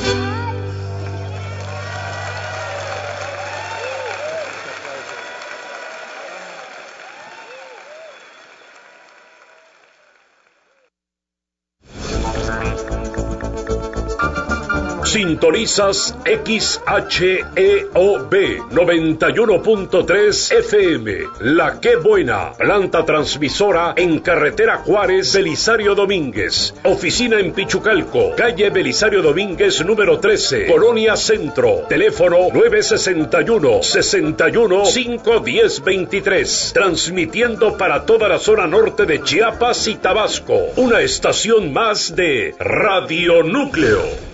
Sintonizas XHEOB 91.3 FM, La Qué Buena, planta transmisora en carretera Juárez, Belisario Domínguez, oficina en Pichucalco, calle Belisario Domínguez número 13, Colonia Centro, teléfono 961-61-510-23, transmitiendo para toda la zona norte de Chiapas y Tabasco, una estación más de Radio Núcleo.